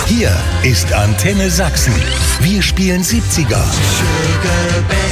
Hier ist Antenne Sachsen. Wir spielen 70er. Sugar Baby.